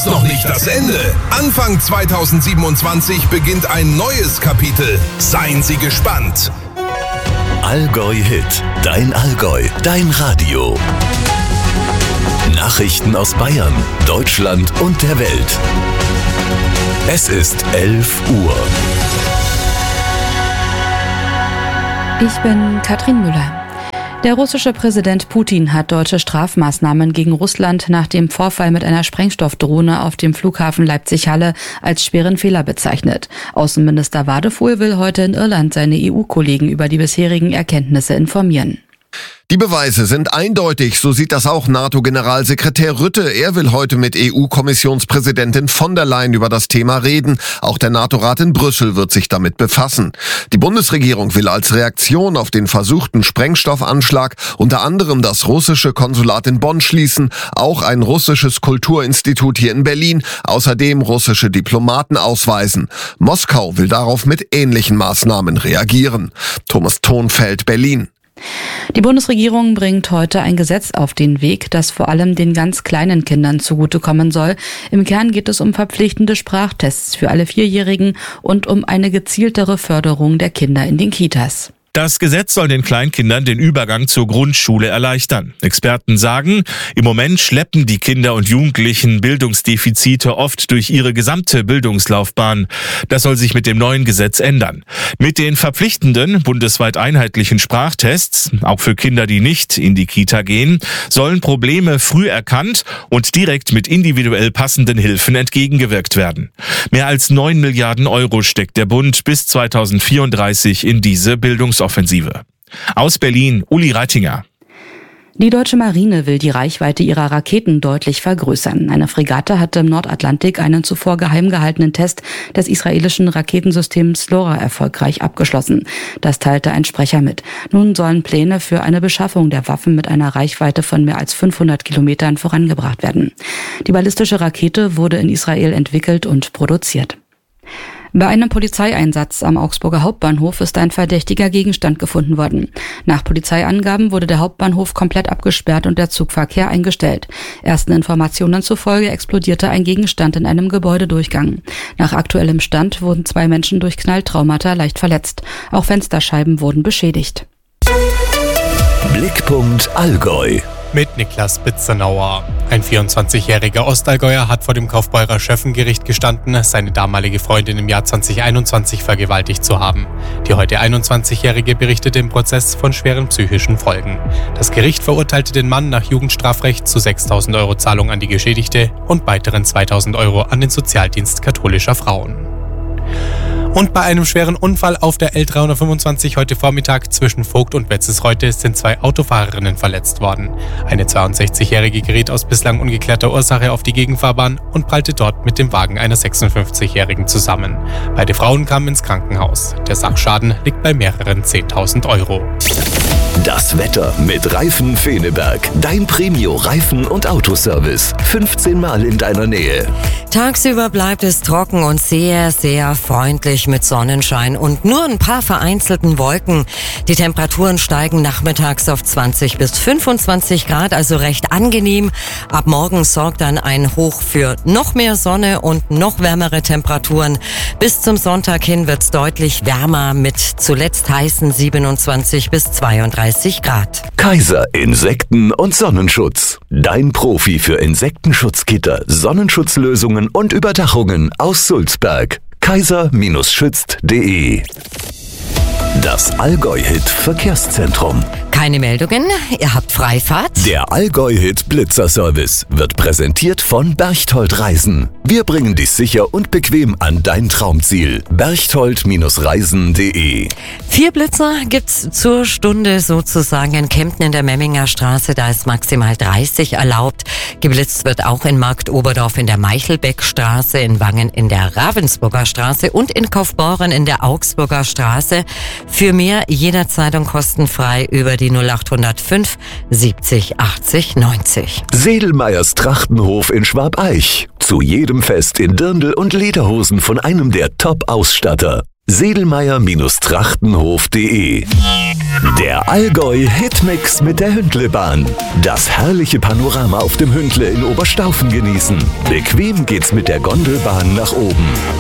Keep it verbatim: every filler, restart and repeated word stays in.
ist noch nicht das Ende. Anfang zweitausendsiebenundzwanzig beginnt ein neues Kapitel. Seien Sie gespannt. Allgäu Hit, dein Allgäu, dein Radio. Nachrichten aus Bayern, Deutschland und der Welt. Es ist elf Uhr. Ich bin Katrin Müller. Der russische Präsident Putin hat deutsche Strafmaßnahmen gegen Russland nach dem Vorfall mit einer Sprengstoffdrohne auf dem Flughafen Leipzig-Halle als schweren Fehler bezeichnet. Außenminister Wadefuhl will heute in Irland seine E U-Kollegen über die bisherigen Erkenntnisse informieren. Die Beweise sind eindeutig, so sieht das auch NATO-Generalsekretär Rutte. Er will heute mit E U-Kommissionspräsidentin von der Leyen über das Thema reden. Auch der NATO-Rat in Brüssel wird sich damit befassen. Die Bundesregierung will als Reaktion auf den versuchten Sprengstoffanschlag unter anderem das russische Konsulat in Bonn schließen, auch ein russisches Kulturinstitut hier in Berlin, außerdem russische Diplomaten ausweisen. Moskau will darauf mit ähnlichen Maßnahmen reagieren. Thomas Thonfeld, Berlin. Die Bundesregierung bringt heute ein Gesetz auf den Weg, das vor allem den ganz kleinen Kindern zugutekommen soll. Im Kern geht es um verpflichtende Sprachtests für alle Vierjährigen und um eine gezieltere Förderung der Kinder in den Kitas. Das Gesetz soll den Kleinkindern den Übergang zur Grundschule erleichtern. Experten sagen, im Moment schleppen die Kinder und Jugendlichen Bildungsdefizite oft durch ihre gesamte Bildungslaufbahn. Das soll sich mit dem neuen Gesetz ändern. Mit den verpflichtenden, bundesweit einheitlichen Sprachtests, auch für Kinder, die nicht in die Kita gehen, sollen Probleme früh erkannt und direkt mit individuell passenden Hilfen entgegengewirkt werden. Mehr als neun Milliarden Euro steckt der Bund bis zweitausendvierunddreißig in diese Bildungsoffensive. Aus Berlin, Uli Reitinger. Die deutsche Marine will die Reichweite ihrer Raketen deutlich vergrößern. Eine Fregatte hatte im Nordatlantik einen zuvor geheim gehaltenen Test des israelischen Raketensystems LoRa erfolgreich abgeschlossen. Das teilte ein Sprecher mit. Nun sollen Pläne für eine Beschaffung der Waffen mit einer Reichweite von mehr als fünfhundert Kilometern vorangebracht werden. Die ballistische Rakete wurde in Israel entwickelt und produziert. Bei einem Polizeieinsatz am Augsburger Hauptbahnhof ist ein verdächtiger Gegenstand gefunden worden. Nach Polizeiangaben wurde der Hauptbahnhof komplett abgesperrt und der Zugverkehr eingestellt. Ersten Informationen zufolge explodierte ein Gegenstand in einem Gebäudedurchgang. Nach aktuellem Stand wurden zwei Menschen durch Knalltraumata leicht verletzt. Auch Fensterscheiben wurden beschädigt. Blickpunkt Allgäu. Mit Niklas Bitzenauer. Ein vierundzwanzigjähriger Ostallgäuer hat vor dem Kaufbeurer Schöffengericht gestanden, seine damalige Freundin im Jahr zweitausendeinundzwanzig vergewaltigt zu haben. Die heute einundzwanzigjährige berichtete im Prozess von schweren psychischen Folgen. Das Gericht verurteilte den Mann nach Jugendstrafrecht zu sechstausend Euro Zahlung an die Geschädigte und weiteren zweitausend Euro an den Sozialdienst katholischer Frauen. Und bei einem schweren Unfall auf der L dreihundertfünfundzwanzig heute Vormittag zwischen Vogt und Wetzesreute sind zwei Autofahrerinnen verletzt worden. Eine zweiundsechzigjährige geriet aus bislang ungeklärter Ursache auf die Gegenfahrbahn und prallte dort mit dem Wagen einer sechsundfünfzigjährigen zusammen. Beide Frauen kamen ins Krankenhaus. Der Sachschaden liegt bei mehreren zehntausend Euro. Das Wetter mit Reifen Feneberg. Dein Premio-Reifen- und Autoservice. fünfzehn Mal in deiner Nähe. Tagsüber bleibt es trocken und sehr, sehr freundlich mit Sonnenschein und nur ein paar vereinzelten Wolken. Die Temperaturen steigen nachmittags auf zwanzig bis fünfundzwanzig Grad, also recht angenehm. Ab morgen sorgt dann ein Hoch für noch mehr Sonne und noch wärmere Temperaturen. Bis zum Sonntag hin wird's deutlich wärmer mit zuletzt heißen siebenundzwanzig bis zweiunddreißig Grad. Kaiser Insekten- und Sonnenschutz. Dein Profi für Insektenschutzgitter, Sonnenschutzlösungen und Überdachungen aus Sulzberg. kaiser schützt punkt de. Das Allgäu-Hit Verkehrszentrum. Keine Meldungen, ihr habt Freifahrt. Der Allgäu-Hit Blitzer-Service wird präsentiert von Berchtold Reisen. Wir bringen dich sicher und bequem an dein Traumziel. berchtold Reisen punkt de. Vier Blitzer gibt's zur Stunde sozusagen in Kempten in der Memminger Straße. Da ist maximal dreißig erlaubt. Geblitzt wird auch in Marktoberdorf in der Meichelbeckstraße, in Wangen in der Ravensburger Straße und in Kaufbeuren in der Augsburger Straße. Für mehr jederzeit und kostenfrei über die null acht null fünf siebzig achtzig neunzig. Sedelmeyers Trachtenhof in Schwabeich. Zu jedem Fest in Dirndl und Lederhosen von einem der Top-Ausstatter. sedelmeier-trachtenhof punkt de. Der Allgäu Hitmix mit der Hündlebahn. Das herrliche Panorama auf dem Hündle in Oberstaufen genießen. Bequem geht's mit der Gondelbahn nach oben.